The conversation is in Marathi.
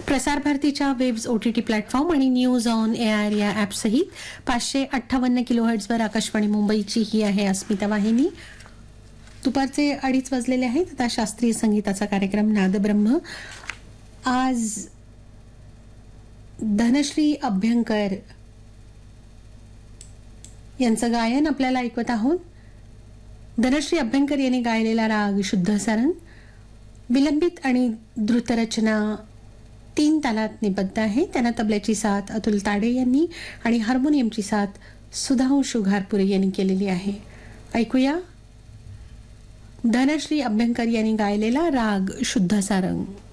प्रसार भारतीच्या वेब्स OTT प्लॅटफॉर्म आणि न्यूज ऑन एआर या ॲपसहित 558 किलोहर्ट्झवर आकाशवाणी मुंबईची ही आहे अस्मिता वाहिनी. दुपारचे 2:30 वाजलेले आहेत. आता शास्त्रीय संगीताचा कार्यक्रम नादब्रह्म. आज धनश्री अभ्यंकर यांचं गायन आपल्याला ऐकवत आहोत. धनश्री अभ्यंकर यांनी गायलेला राग शुद्ध सारंग विलंबित आणि द्रुतरचना 3 तालात निबद्ध आहे. त्यांना तबल्याची साथ अतुल ताडे यांनी आणि हार्मोनियमची साथ सुधांशु घारपुरे यांनी केलेली आहे. ऐकूया धनश्री अभ्यंकर यांनी गायलेला राग शुद्ध सारंग.